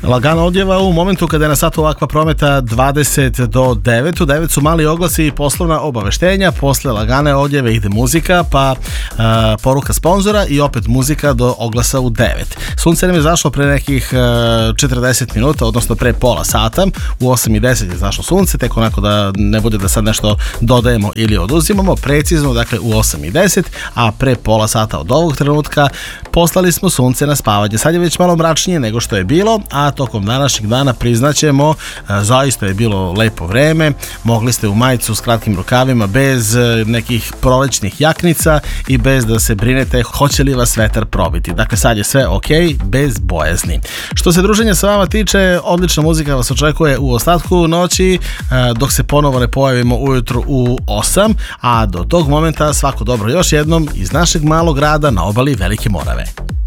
Lagana odjeva u momentu kada je na satu ovakva prometa 20 do 9. U 9 su mali oglasi i poslovna obaveštenja, posle lagane odjeve ide muzika, pa poruka sponzora i opet muzika do oglasa u 9. Sunce nam je zašlo pre nekih 40 minuta, odnosno pre pola sata. U 8:10 je zašlo sunce, tek onako da ne bude da sad nešto dodajemo ili oduzimamo, precizno, dakle u 8:10, a pre pola sata od ovog trenutka poslali smo sunce na spavanje. Sad je već malo mračnije nego što je bilo, a tokom današnjeg dana priznaćemo, zaista je bilo lepo vreme, mogli ste u majicu s kratkim rukavima bez nekih prolećnih jaknica i bez da se brinete hoće li vas vetar probiti. Dakle, sad je sve ok, bez bojazni. Što se druženja sa vama tiče, odlična muzika vas očekuje u ostatku noći, dok se ponovo ne pojavimo ujutru u 8, a do tog momenta svako dobro još jednom iz našeg malog grada na obali Velike Morave.